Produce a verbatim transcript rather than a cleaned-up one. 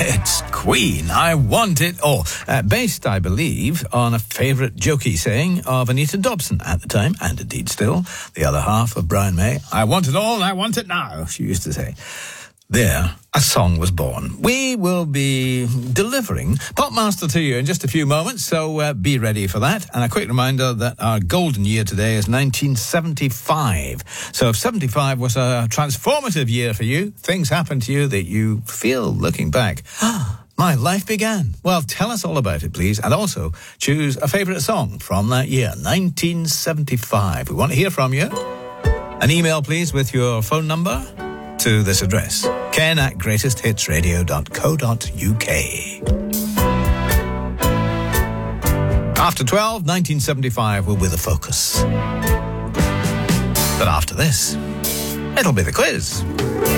It's Queen, I Want It All. Uh, based, I believe, on a favourite jokey saying of Anita Dobson at the time, and indeed still, the other half of Brian May. I want it all, I want it now, she used to say. There, a song was born. We will be delivering Popmaster to you in just a few moments, so uh, be ready for that. And a quick reminder that our golden year today is nineteen seventy-five. So if seventy-five was a transformative year for you, things happened to you that you feel looking back, my life began. Well, tell us all about it, please. And also choose a favourite song from that year, nineteen seventy-five. We want to hear from you. An email, please, with your phone number to this address, ken at greatest hits radio dot co dot uk. After twelve, nineteen seventy-five will be the focus. But after this, it'll be the quiz.